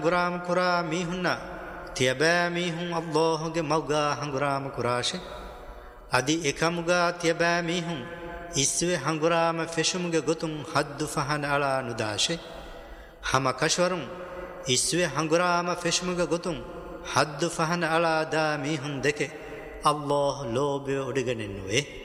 හංගුරාම කුරා මීහුන්න තියබෑ මීහුන් අල්ලාහ්ගේ මව්ගා හංගුරාම කුරාෂෙ අදි එකමුගා තියබෑ මීහුන් ඉස්වේ හංගුරාම ෆෙෂුමුගේ ගොතුන් හද්දු ෆහන අලා නුදාෂෙ හම කෂවරුන් ඉස්වේ හංගුරාම ෆෙෂුමුගේ ගොතුන් හද්දු ෆහන අලා දා මීහුන් දෙකේ අල්ලාහ් ලෝභය උඩගෙනෙන්නුවේ